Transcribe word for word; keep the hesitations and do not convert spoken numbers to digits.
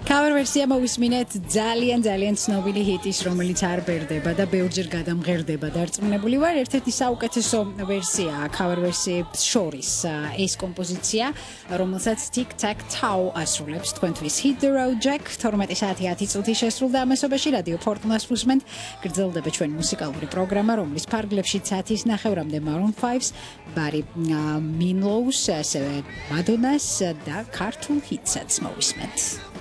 Cover versia მოვისმინეთ ძალიან ძალიან ცნობილი ჰიტის, რომელიც არ ბერდება და ბევრჯერ გადამღერდება. დარწმუნებული ვარ, ერთ-ერთი საუკეთესო ვერსიაა cover ვერსიებს შორის ეს კომპოზიცია, რომელსაც Tic Tac Toe ასრულებს თქვენთვის Hit the Road Jack თორმეტი საათი ათი წუთი შესრულდა ამასობაში რადიო ფორტუნას უსმენთ. გრძელდება ჩვენი მუსიკალური პროგრამა, რომლის ფარგლებში საათის ნახევრამდე Maroon five-ს, Barry Minilow's, ასევე Madonna's და ქართულ ჰიტსაც მოვისმენთ.